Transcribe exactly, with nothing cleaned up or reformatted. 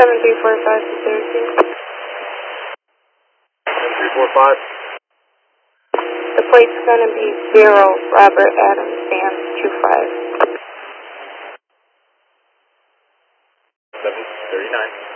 seven three four five to Syracuse. seven three four five. The plate's going to be zero, Robert Adams, Sam, two five. seven thirty-nine.